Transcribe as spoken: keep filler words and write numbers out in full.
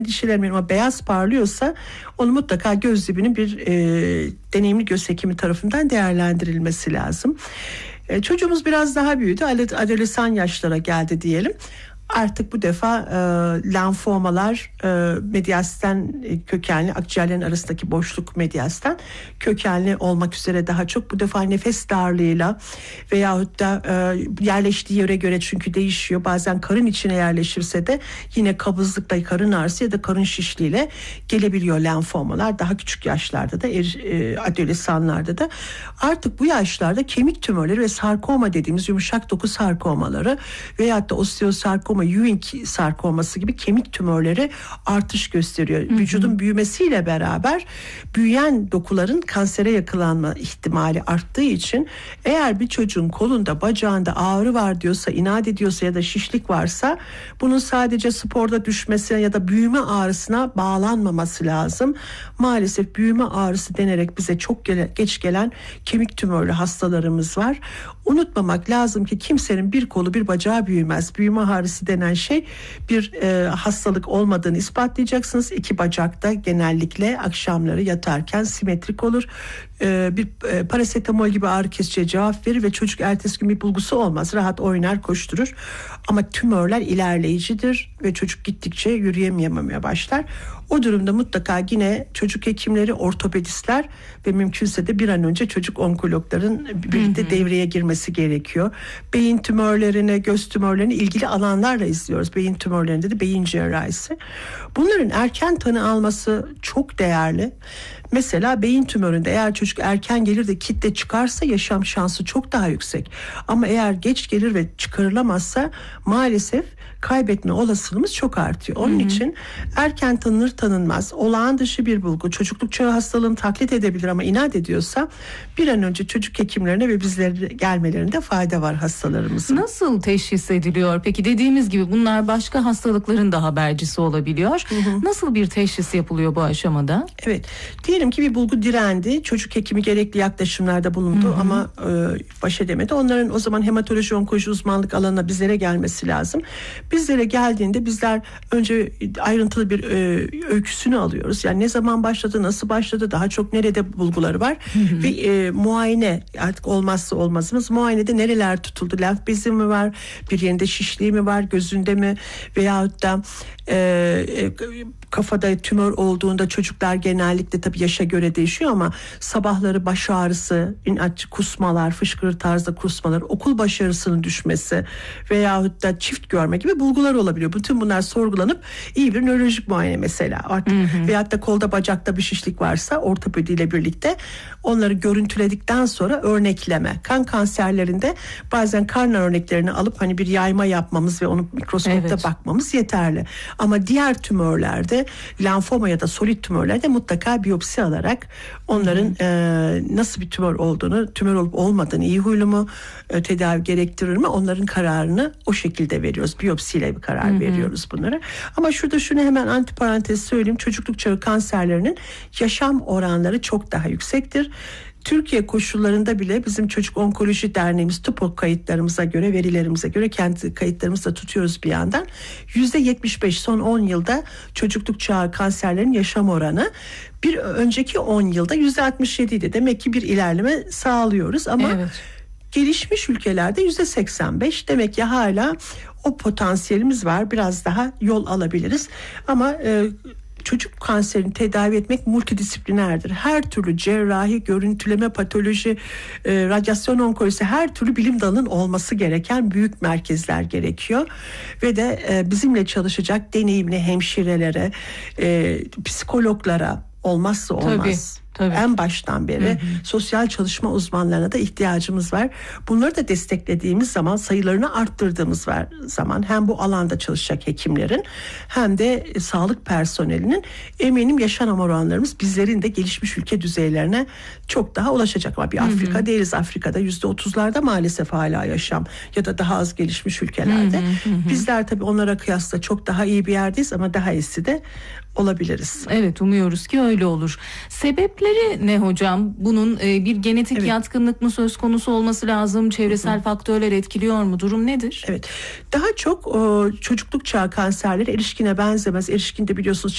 dişilerim ama beyaz parlıyorsa onu mutlaka göz dibinin bir e, deneyimli göz hekimi tarafından değerlendirilmesi lazım. E, çocuğumuz biraz daha büyüdü, adolesan yaşlara geldi diyelim. Artık bu defa e, lenfomalar e, medyasten e, kökenli, akciğerlerin arasındaki boşluk medyasten kökenli olmak üzere daha çok bu defa nefes darlığıyla veyahut da e, yerleştiği yere göre çünkü değişiyor. Bazen karın içine yerleşirse de yine kabızlıkla karın ağrısı ya da karın şişliğiyle gelebiliyor lenfomalar. Daha küçük yaşlarda da er, e, adolesanlarda da artık bu yaşlarda kemik tümörleri ve sarkoma dediğimiz yumuşak doku sarkomaları veyahut da osteosarkoma, Ewing sarkoması gibi kemik tümörleri artış gösteriyor. Hı hı. Vücudun büyümesiyle beraber büyüyen dokuların kansere yakalanma ihtimali arttığı için eğer bir çocuğun kolunda, bacağında ağrı var diyorsa, inat ediyorsa ya da şişlik varsa bunun sadece sporda düşmesine ya da büyüme ağrısına bağlanmaması lazım. Maalesef büyüme ağrısı denerek bize çok gele, geç gelen kemik tümörlü hastalarımız var. Unutmamak lazım ki kimsenin bir kolu bir bacağı büyümez. Büyüme ağrısı denen şey bir e, hastalık olmadığını ispatlayacaksınız. İki bacak da genellikle akşamları yatarken simetrik olur. E, bir e, parasetamol gibi ağrı kesiciye cevap verir ve çocuk ertesi gün bir bulgusu olmaz. Rahat oynar, koşturur. Ama tümörler ilerleyicidir ve çocuk gittikçe yürüyememeye başlar. O durumda mutlaka yine çocuk hekimleri, ortopedistler ve mümkünse de bir an önce çocuk onkologların birlikte hı hı. devreye girmesi gerekiyor. Beyin tümörlerini, göz tümörlerini ilgili alanlarla izliyoruz. Beyin tümörlerinde de beyin cerrahisi. Bunların erken tanı alması çok değerli. Mesela beyin tümöründe eğer çocuk erken gelir de kitle çıkarsa yaşam şansı çok daha yüksek. Ama eğer geç gelir ve çıkarılamazsa maalesef kaybetme olasılığımız çok artıyor. Onun hı hı. için erken tanınır tanınmaz, olağan dışı bir bulgu, çocukluk çağı hastalığını taklit edebilir ama inat ediyorsa bir an önce çocuk hekimlerine ve bizlere gelmelerinde fayda var hastalarımızın. Nasıl teşhis ediliyor? Peki dediğimiz gibi bunlar başka hastalıkların da habercisi olabiliyor. Hı hı. Nasıl bir teşhis yapılıyor bu aşamada? Evet, diyelim ki bir bulgu direndi, çocuk hekimi gerekli yaklaşımlarda bulundu hı hı. ama e, baş edemedi. Onların o zaman hematoloji onkoloji uzmanlık alanına bizlere gelmesi lazım. Bizlere geldiğinde bizler önce ayrıntılı bir e, öyküsünü alıyoruz. Yani ne zaman başladı, nasıl başladı, daha çok nerede bulguları var hı hı. ve e, muayene artık olmazsa olmazımız. Muayenede nereler tutuldu, lenf bezi mi var, bir yerinde şişliği mi var, gözünde mi veyahut da e, e, kafada tümör olduğunda çocuklar genellikle tabii yaşa göre değişiyor ama sabahları baş ağrısı, inatçı kusmalar, fışkırır tarzda kusmalar, okul başarısının düşmesi veyahut da çift görme gibi bulgular olabiliyor. Bütün bunlar sorgulanıp iyi bir nörolojik muayene mesela artık hı hı. veyahut da kolda bacakta bir şişlik varsa ortopediyle birlikte onları görüntüledikten sonra örnekleme. Kan kanserlerinde bazen karın örneklerini alıp hani bir yayma yapmamız ve onu mikroskopta evet. bakmamız yeterli. Ama diğer tümörlerde, lenfoma ya da solit tümörlerde mutlaka biyopsi alarak onların hı hı. e, nasıl bir tümör olduğunu, tümör olup olmadığını, iyi huylu mu, e, tedavi gerektirir mi, onların kararını o şekilde veriyoruz. Biyopsiyle bir karar hı hı. veriyoruz bunları. Ama şurada şunu hemen antiparantez söyleyeyim. Çocukluk çağı kanserlerinin yaşam oranları çok daha yüksektir. Türkiye koşullarında bile bizim Çocuk Onkoloji Derneğimiz TUPOK kayıtlarımıza göre, verilerimize göre kendi kayıtlarımızı da tutuyoruz bir yandan. yüzde yetmiş beş son on yılda çocukluk çağı kanserlerin yaşam oranı bir önceki on yılda yüzde altmış yedi idi. Demek ki bir ilerleme sağlıyoruz ama evet. gelişmiş ülkelerde yüzde seksen beş, demek ki hala o potansiyelimiz var. Biraz daha yol alabiliriz ama e, çocuk kanserini tedavi etmek multidisiplinerdir. Her türlü cerrahi, görüntüleme, patoloji, e, radyasyon onkolojisi, her türlü bilim dalının olması gereken büyük merkezler gerekiyor. Ve de e, bizimle çalışacak deneyimli hemşirelere, e, psikologlara olmazsa olmaz. Tabii. Tabii. En baştan beri hı hı. sosyal çalışma uzmanlarına da ihtiyacımız var. Bunları da desteklediğimiz zaman, sayılarını arttırdığımız var zaman hem bu alanda çalışacak hekimlerin hem de e, sağlık personelinin eminim yaşam oranlarımız bizlerin de gelişmiş ülke düzeylerine çok daha ulaşacak. Ama bir hı hı. Afrika değiliz. Afrika'da yüzde otuzlarda maalesef hala yaşam ya da daha az gelişmiş ülkelerde. Hı hı hı. Bizler tabii onlara kıyasla çok daha iyi bir yerdeyiz ama daha iyisi de olabiliriz. Evet, umuyoruz ki öyle olur. Sebepleri ne hocam? Bunun e, bir genetik evet. yatkınlık mı söz konusu olması lazım? Çevresel Hı-hı. faktörler etkiliyor mu? Durum nedir? Evet. Daha çok o, çocukluk çağı kanserleri erişkine benzemez. Erişkinde biliyorsunuz